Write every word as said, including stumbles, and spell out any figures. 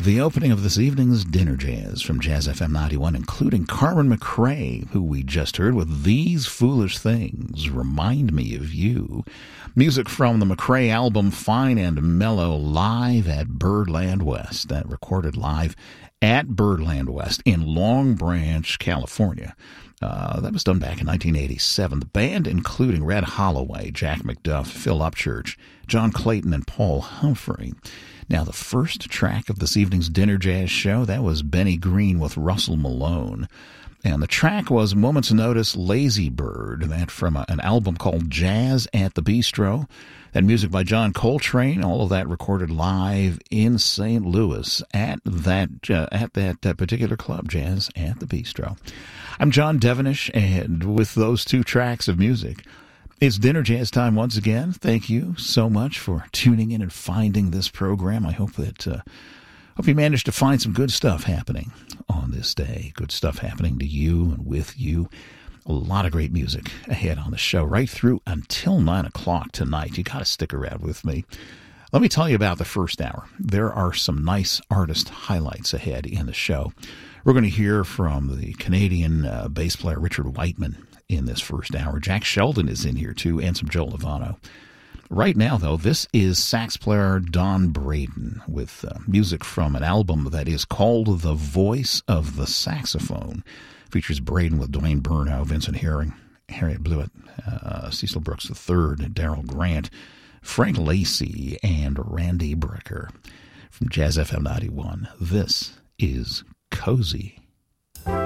The opening of this evening's Dinner Jazz from Jazz F M ninety-one, including Carmen McRae, who we just heard with These Foolish Things Remind Me of You. Music from the McRae album Fine and Mellow, live at Birdland West. That recorded live at Birdland West in Long Branch, California. Uh, that was done back in nineteen eighty-seven. The band, including Red Holloway, Jack McDuff, Phil Upchurch, John Clayton, and Paul Humphrey. Now, the first track of this evening's Dinner Jazz show, that was Benny Green with Russell Malone. And the track was Moment's Notice, Lazy Bird, that from a, an album called Jazz at the Bistro. That music by John Coltrane, all of that recorded live in Saint Louis at that uh, at that uh, particular club, Jazz at the Bistro. I'm John Devenish, and with those two tracks of music, it's Dinner Jazz time once again. Thank you so much for tuning in and finding this program. I hope that uh, hope you managed to find some good stuff happening on this day. Good stuff happening to you and with you. A lot of great music ahead on the show right through until nine o'clock tonight. You got to stick around with me. Let me tell you about the first hour. There are some nice artist highlights ahead in the show. We're going to hear from the Canadian uh, bass player Richard Whiteman in this first hour. Jack Sheldon is in here, too, and some Joe Lovano. Right now, though, this is sax player Don Braden with uh, music from an album that is called The Voice of the Saxophone. Features Braden with Dwayne Burnow, Vincent Herring, Harriet Blewett, uh, Cecil Brooks the third, Daryl Grant, Frank Lacey, and Randy Brecker. From Jazz F M ninety-one, this is Cozy.